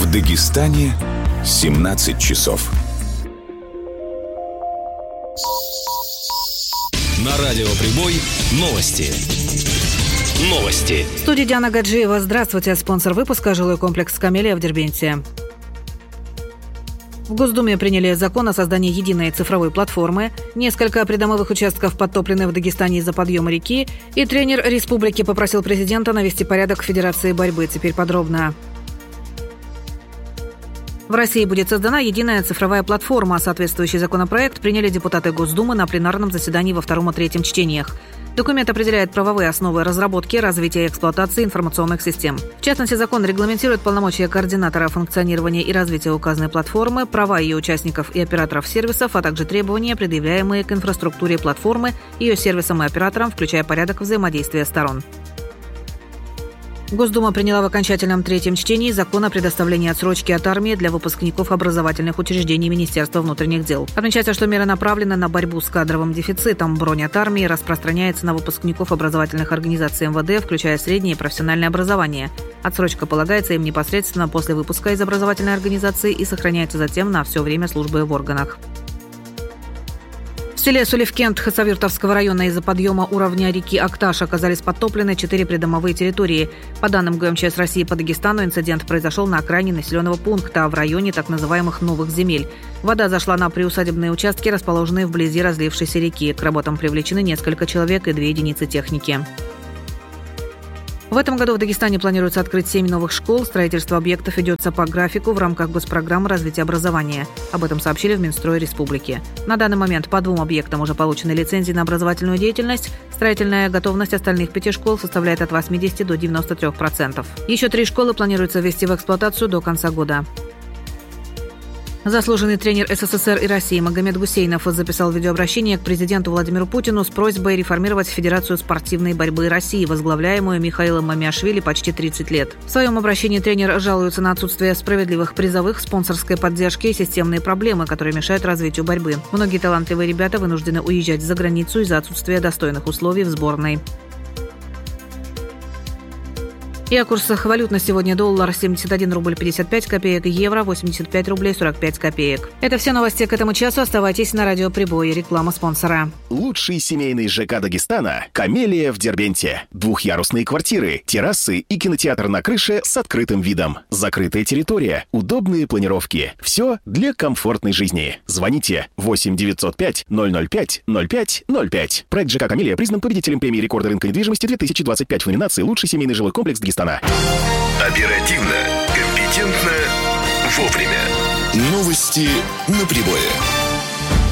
В Дагестане 17 часов. На радио «Прибой» новости. В студии Диана Гаджиева. Здравствуйте. Спонсор выпуска — жилой комплекс «Камелия» в Дербенте. В Госдуме приняли закон о создании единой цифровой платформы. Несколько придомовых участков подтоплены в Дагестане из-за подъема реки. И тренер республики попросил президента навести порядок в Федерации борьбы. Теперь подробно. В России будет создана единая цифровая платформа. Соответствующий законопроект приняли депутаты Госдумы на пленарном заседании во втором и третьем чтениях. Документ определяет правовые основы разработки, развития и эксплуатации информационных систем. В частности, закон регламентирует полномочия координатора функционирования и развития указанной платформы, права ее участников и операторов сервисов, а также требования, предъявляемые к инфраструктуре платформы, ее сервисам и операторам, включая порядок взаимодействия сторон. Госдума приняла в окончательном третьем чтении закон о предоставлении отсрочки от армии для выпускников образовательных учреждений Министерства внутренних дел. Отмечается, что мера направлена на борьбу с кадровым дефицитом. Бронь от армии распространяется на выпускников образовательных организаций МВД, включая среднее и профессиональное образование. Отсрочка полагается им непосредственно после выпуска из образовательной организации и сохраняется затем на все время службы в органах. В селе Сулевкент Хасавюртовского района из-за подъема уровня реки Акташ оказались подтоплены 4 придомовые территории. По данным ГМЧС России по Дагестану, инцидент произошел на окраине населенного пункта, в районе так называемых новых земель. Вода зашла на приусадебные участки, расположенные вблизи разлившейся реки. К работам привлечены несколько человек и 2 единицы техники. В этом году в Дагестане планируется открыть 7 новых школ. Строительство объектов ведется по графику в рамках госпрограммы развития образования. Об этом сообщили в Минстрое Республики. На данный момент по 2 объектам уже получены лицензии на образовательную деятельность. Строительная готовность остальных 5 школ составляет от 80 до 93%. Еще 3 школы планируется ввести в эксплуатацию до конца года. Заслуженный тренер СССР и России Магомед Гусейнов записал видеообращение к президенту Владимиру Путину с просьбой реформировать Федерацию спортивной борьбы России, возглавляемую Михаилом Мамиашвили почти 30 лет. В своем обращении тренер жалуется на отсутствие справедливых призовых, спонсорской поддержки и системные проблемы, которые мешают развитию борьбы. Многие талантливые ребята вынуждены уезжать за границу из-за отсутствия достойных условий в сборной. И о курсах валют на сегодня: доллар 71 рубль 55 копеек, евро 85 рублей 45 копеек. Это все новости к этому часу. Оставайтесь на радио «Прибой». Реклама спонсора. Лучший семейный ЖК Дагестана – «Камелия» в Дербенте. 2-ярусные квартиры, террасы и кинотеатр на крыше с открытым видом. Закрытая территория, удобные планировки. Все для комфортной жизни. Звоните 8 905 005 05 05. Проект ЖК «Камелия» признан победителем премии рекорда рынка недвижимости 2025 в номинации «Лучший семейный жилой комплекс Дагестана». Оперативно, компетентно, вовремя. Новости на Прибое.